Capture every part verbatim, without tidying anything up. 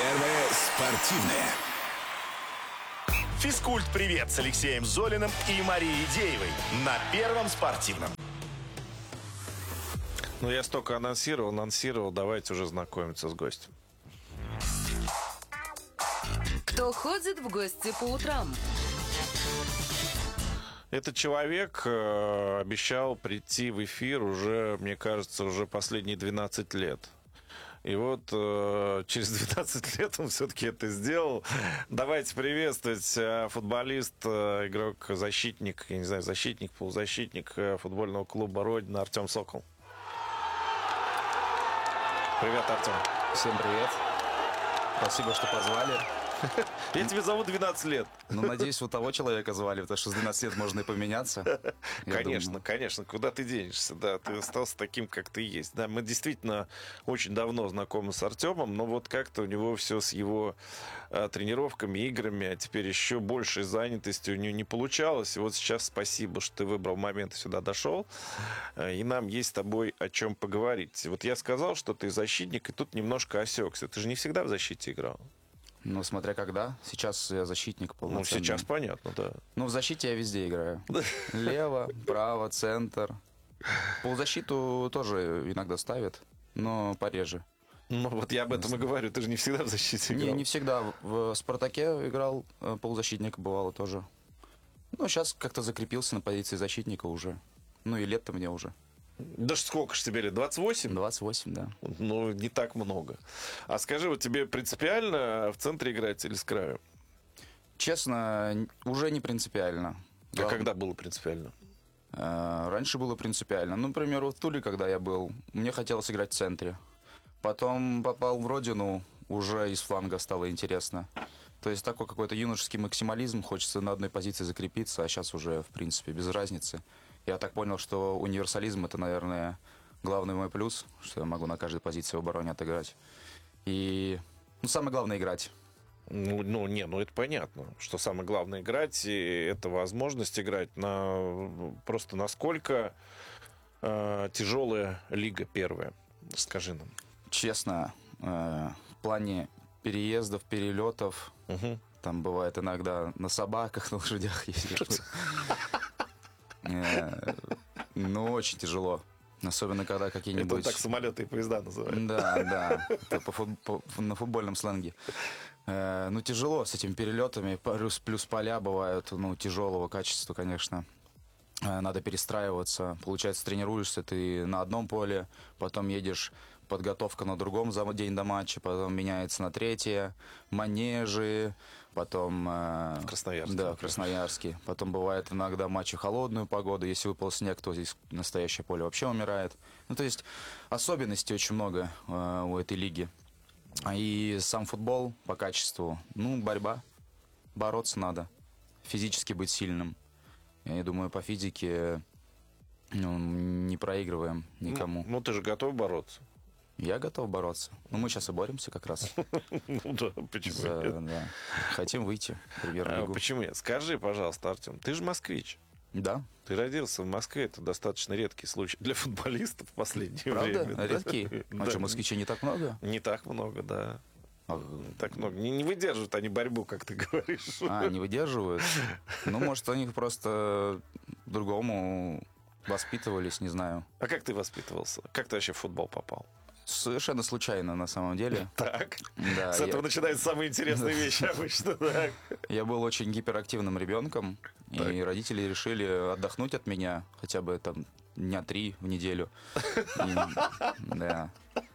Первое спортивное. Физкульт-привет с Алексеем Золиным и Марией Деевой на Первом спортивном. Ну, я столько анонсировал, анонсировал. Давайте уже знакомиться с гостем. Кто ходит в гости по утрам? Этот человек э, обещал прийти в эфир уже, мне кажется, уже последние двенадцать лет. И вот э, через двенадцать лет он все-таки это сделал. Давайте приветствовать э, футболист, э, игрок, защитник, я не знаю, защитник, полузащитник э, футбольного клуба «Родина» Артем Сокол. Привет, Артем. Всем привет. Спасибо, что позвали. Я тебя зову двенадцать лет. Ну, надеюсь, вот того человека звали, потому что с двенадцати лет можно и поменяться. Конечно, думаю. конечно. Куда ты денешься? Да, ты остался таким, как ты есть. Да, мы действительно очень давно знакомы с Артемом, но вот как-то у него все с его а, тренировками, играми, а теперь еще большей занятостью у него не получалось. И вот сейчас спасибо, что ты выбрал момент и сюда дошел. И нам есть с тобой о чем поговорить. Вот я сказал, что ты защитник, и тут немножко осекся. Ты же не всегда в защите играл. Ну, смотря когда. Сейчас я защитник Ну, полноценный. сейчас понятно, да. Ну, в защите я везде играю. Лево, право, центр. Полузащиту тоже иногда ставят, но пореже. Ну, вот я об этом и говорю. Ты же не всегда в защите играл. Не, не всегда. В «Спартаке» играл э, полузащитника, бывало тоже. Ну, сейчас как-то закрепился на позиции защитника уже. Ну, и лет-то мне уже. Да ж сколько ж тебе лет? двадцать восемь? двадцать восемь, да. Ну, не так много. А скажи, вот тебе принципиально в центре играть или с краю? Честно, уже не принципиально. А когда было принципиально? Э, Раньше было принципиально. Ну, например, вот в Туле, когда я был, мне хотелось играть в центре. Потом попал в Родину, уже из фланга стало интересно. То есть такой какой-то юношеский максимализм, хочется на одной позиции закрепиться, а сейчас уже, в принципе, без разницы. Я так понял, что универсализм — это, наверное, главный мой плюс, что я могу на каждой позиции в обороне отыграть. И, ну, самое главное — играть. Ну, ну, не, ну это понятно, что самое главное играть, и это возможность играть на просто насколько э, тяжелая лига первая. Скажи нам. Честно, э, в плане переездов, перелетов, Угу. там бывает иногда на собаках, на лошадях ездишь. Ну, очень тяжело. Особенно, когда Это какие-нибудь... так самолеты и поезда называют. Да, да, это по фут- по- на футбольном сленге. Э, ну, тяжело с этими перелетами, плюс, плюс поля бывают, ну, тяжелого качества, конечно. Э, надо перестраиваться. Получается, тренируешься ты на одном поле, потом едешь, подготовка на другом за день до матча, потом меняется на третье, манежи, потом... э, В Красноярске. Да, в Красноярске. Потом бывает иногда матчи холодную погоду. Если выпал снег, то здесь настоящее поле вообще умирает. Ну, то есть особенностей очень много э, у этой лиги. И сам футбол по качеству, ну, борьба. Бороться надо. Физически быть сильным. Я думаю, по физике ну, не проигрываем никому. Ну, ну, ты же готов бороться? Я готов бороться. Ну, мы сейчас и боремся как раз. Ну да, почему За- нет? да. Хотим выйти в А, премьер-лигу. почему нет? Скажи, пожалуйста, Артем, ты же москвич. Да. Ты родился в Москве, это достаточно редкий случай для футболистов в последнее Правда? время. да. Редкий? А Да. что, москвичей не так много? Не так много, да. А, Не так много. Не, не выдерживают они борьбу, как ты говоришь. А, не выдерживают? Ну, может, они просто другому воспитывались, не знаю. А как ты воспитывался? Как ты вообще в футбол попал? Совершенно случайно, на самом деле. Так. Да, С этого я- начинаются самые интересные вещи обычно. Так. Я был очень гиперактивным ребенком, Так. и родители решили отдохнуть от меня хотя бы там дня три в неделю. И, да.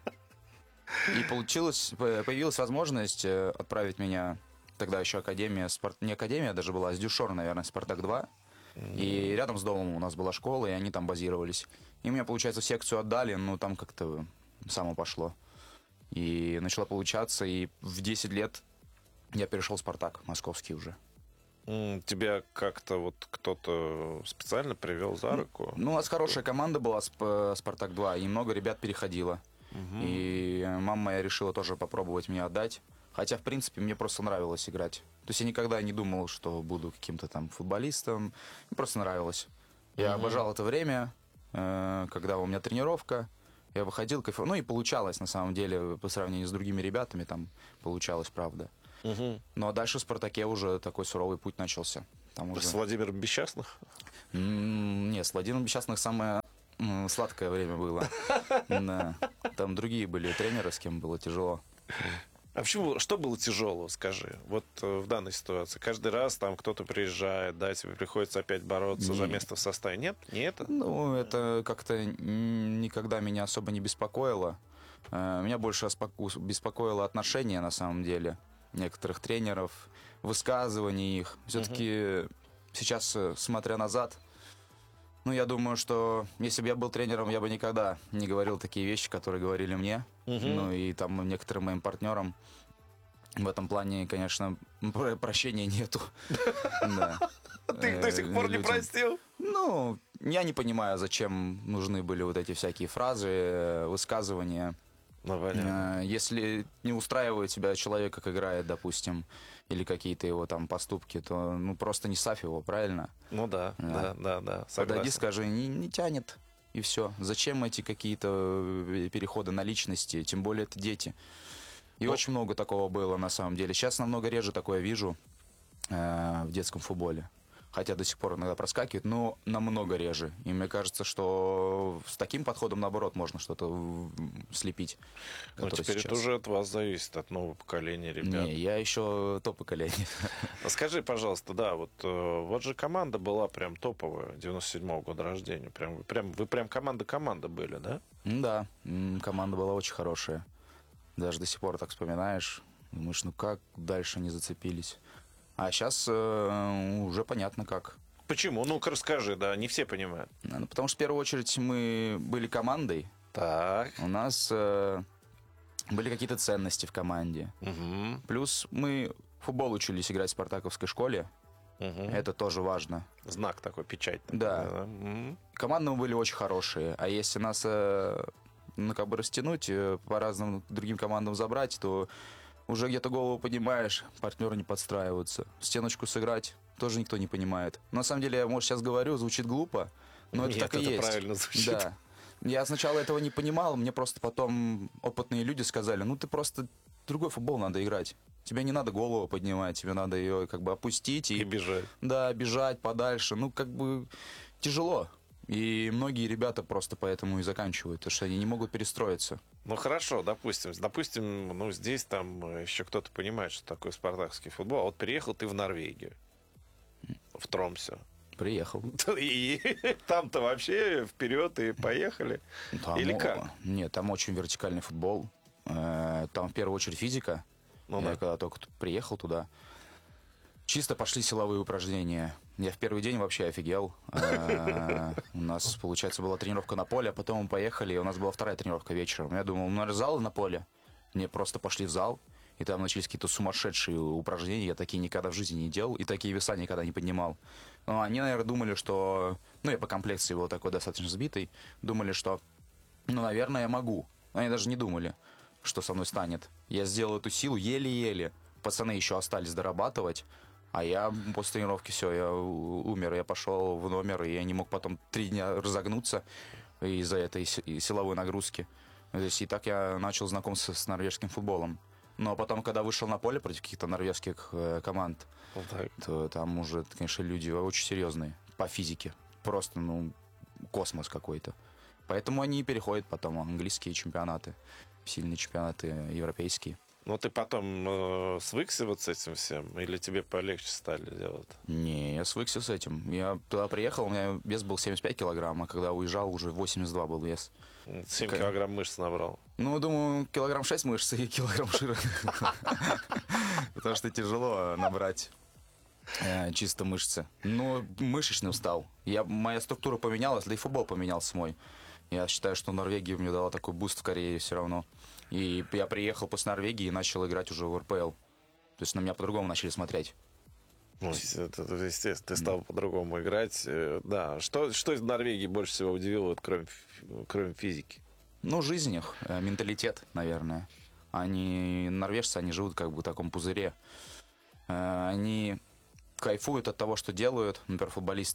И получилось, по- появилась возможность э, отправить меня, тогда еще академия, спорт, не академия даже была, а Сдюшор, наверное, Спартак два. И рядом с домом у нас была школа, и они там базировались. И меня, получается, в секцию отдали, ну там как-то само пошло. И начало получаться, и в десять лет я перешел в Спартак, московский уже. М, Тебя как-то вот кто-то специально привел за руку? Ну, у нас хорошая команда была, Сп- Спартак два, и много ребят переходило. И мама моя решила тоже попробовать меня отдать. Хотя, в принципе, мне просто нравилось играть. То есть я никогда не думал, что буду каким-то там футболистом. Мне просто нравилось. Я обожал это время, э, когда у меня тренировка, Я выходил, кайфовал. Ну и получалось, на самом деле, по сравнению с другими ребятами, там получалось, правда. Мгм. Ну а дальше в «Спартаке» уже такой суровый путь начался. Там уже... С Владимиром Бесчастных? М, Не, с Владимиром Бесчастных самое м, сладкое время было. Да. Там другие были тренеры, с кем было тяжело. А почему, что было тяжелого, скажи, вот э, в данной ситуации? Каждый раз там кто-то приезжает, да, тебе приходится опять бороться за Не. место в составе. Нет? Не это? Ну, это как-то м, никогда меня особо не беспокоило. Э, Меня больше оспоку- беспокоило отношение, на самом деле, некоторых тренеров, высказывания их. Все-таки сейчас, э, смотря назад, ну, я думаю, что если бы я был тренером, я бы никогда не говорил такие вещи, которые говорили мне. Ну, и там некоторым моим партнерам. В этом плане, конечно, про- прощения нету. Да. Ты их до сих пор не Людям. простил? Ну, я не понимаю, зачем нужны были вот эти всякие фразы, э, высказывания. Ну, понятно. Э, Если не устраивает тебя человек, как играет, допустим, или какие-то его там поступки, то ну просто не ставь его, правильно? Ну да, да, да, да, Подойди, согласен. скажи, не, не тянет, и все. Зачем эти какие-то э, переходы на личности, тем более это дети. И Ну- очень много такого было на самом деле. Сейчас намного реже такое вижу э, в детском футболе. Хотя до сих пор иногда проскакивает, но намного реже. И мне кажется, что с таким подходом, наоборот, можно что-то в- слепить. Но которое теперь это сейчас. уже от вас зависит, от нового поколения ребят. Не, я еще то поколение. А скажи, пожалуйста, да, вот, э, вот же команда была прям топовая, девяносто седьмого года рождения. Прям, вы прям, вы прям команда-команда были, да? М, Да, м, команда была очень хорошая. Даже до сих пор так вспоминаешь. Думаешь, ну как дальше не зацепились. А сейчас уже понятно как. Почему? Ну-ка расскажи, да, не все понимают. Ну, потому что в первую очередь мы были командой. Так. У нас э, были какие-то ценности в команде. Угу. Плюс мы в футбол учились играть в спартаковской школе. Это тоже важно. Знак такой, печать. такой, Да. Мгм. Команды мы были очень хорошие. А если нас э, ну, как бы растянуть, э, по разным другим командам забрать, то уже где-то голову поднимаешь, партнеры не подстраиваются. Стеночку сыграть тоже никто не понимает. На самом деле, я, может, сейчас говорю, звучит глупо, но это Нет, так и это есть. правильно звучит. Да. Я сначала этого не понимал, мне просто потом опытные люди сказали, ну ты просто другой футбол надо играть. Тебе не надо голову поднимать, тебе надо ее как бы опустить И и, бежать. да, бежать подальше. Ну, как бы тяжело. И многие ребята просто поэтому и заканчивают, потому что они не могут перестроиться. Ну хорошо, допустим, допустим, ну здесь там э, еще кто-то понимает, что такое спартакский футбол. А вот приехал ты в Норвегию, в Тромсе. Приехал. И там-то вообще вперед и поехали. Там, Или о, как? Нет, там очень вертикальный футбол. Э, Там в первую очередь физика. Ну Я да. когда только тут приехал туда, чисто пошли силовые упражнения. Я в первый день вообще офигел. Э, У нас, получается, была тренировка на поле, а потом мы поехали, и у нас была вторая тренировка вечером. Я думал, ну, наверное, зал на поле. Мне просто пошли в зал, и там начались какие-то сумасшедшие упражнения. Я такие никогда в жизни не делал, и такие веса никогда не поднимал. Но они, наверное, думали, что... Ну, я по комплекции был такой достаточно сбитый. Думали, что, ну, наверное, я могу. Они даже не думали, что со мной станет. Я сделал эту силу еле-еле. Пацаны еще остались дорабатывать. А я после тренировки все, я у- умер. Я пошел в номер, и я не мог потом три дня разогнуться из-за этой си- и силовой нагрузки. То есть и так я начал знакомство с норвежским футболом. Но потом, когда вышел на поле против каких-то норвежских э, команд, Вот так. то там уже, конечно, люди очень серьезные по физике. Просто, ну, космос какой-то. Поэтому они и переходят потом в английские чемпионаты, в сильные чемпионаты европейские. Ну ты потом э, свыкся вот с этим всем? Или тебе полегче стали делать? Не, я свыкся с этим. Я туда приехал, у меня вес был семьдесят пять килограмм, а когда уезжал, уже восемьдесят два был вес. семь Какая? килограмм мышц набрал. Ну, думаю, килограмм шесть мышц и килограмм жира. Потому что тяжело набрать э, чисто мышцы. Ну, мышечным стал. Я, моя структура поменялась, да и футбол поменялся мой. Я считаю, что Норвегия мне дала такой буст в карьере все равно. И я приехал после Норвегии и начал играть уже в эр пэ эл. То есть на меня по-другому начали смотреть. Ну, это, это, естественно, ты стал по-другому играть. Э, Да. Что, что из Норвегии больше всего удивило, вот, кроме, фи- кроме физики? Ну, жизнь их, э, менталитет, наверное. Они, норвежцы, они живут как бы в таком пузыре. Э, Они кайфуют от того, что делают, например, футболисты.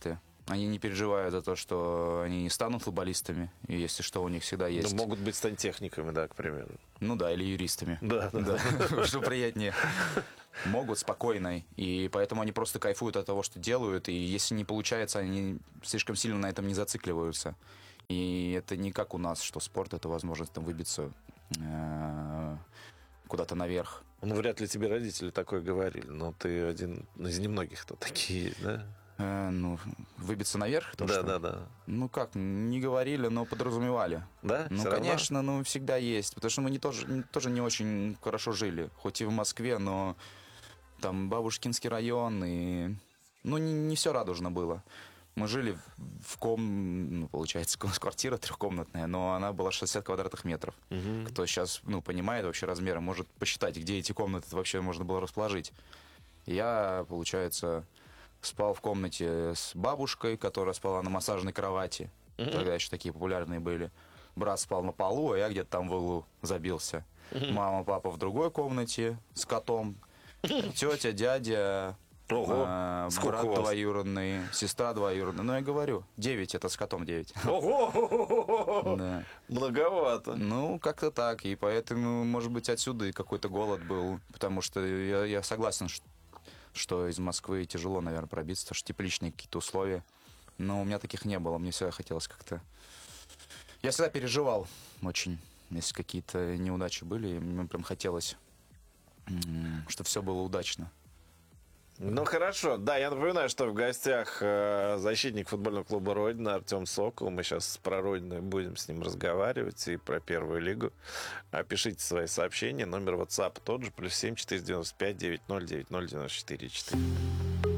Они не переживают за то, что они не станут футболистами. И если что, у них всегда есть. Ну, могут быть сантехниками, да, к примеру. Ну да, или юристами. Да, да. Что приятнее. Могут спокойно. И поэтому они просто кайфуют от того, что делают. И если не получается, они слишком сильно на этом не зацикливаются. И это не как у нас, что спорт — это возможность там выбиться э, куда-то наверх. Ну, вряд ли тебе родители такое говорили, но ты один из немногих, кто такие есть, да? Э, ну, выбиться наверх? То, Да, что? да, да. Ну как, не говорили, но подразумевали. Да? Ну, Всё равно? конечно, ну, всегда есть. Потому что мы не тоже, не- тоже не очень хорошо жили. Хоть и в Москве, но там Бабушкинский район, и... Ну, не, не все радужно было. Мы жили в, в ком... Ну, получается, квартира трехкомнатная, но она была шестьдесят квадратных метров. Кто сейчас, ну, понимает вообще размеры, может посчитать, где эти комнаты вообще можно было расположить. Я, получается, спал в комнате с бабушкой, которая спала на массажной кровати. Тогда еще такие популярные были. Брат спал на полу, а я где-то там в углу забился. Мама, папа в другой комнате с котом. Тетя, дядя, Ого, а, сколько брат у вас? двоюродный, сестра двоюродная. Ну, я говорю, девять, это с котом девять. Ого! Да. Многовато. Ну, как-то так. И поэтому, может быть, отсюда и какой-то голод был. Потому что я, я согласен, ш- что из Москвы тяжело, наверное, пробиться, потому что тепличные какие-то условия. Но у меня таких не было. Мне всегда хотелось как-то... Я всегда переживал очень, если какие-то неудачи были. И мне прям хотелось, м, чтобы все было удачно. Ну хорошо, да, я напоминаю, что в гостях э, защитник футбольного клуба «Родина» Артем Сокол. Мы сейчас про «Родину» будем с ним разговаривать и про первую лигу. А пишите свои сообщения. Номер WhatsApp тот же, плюс семь четыреста девяносто пять девяносто ноль девяносто ноль девяносто четыре четыре.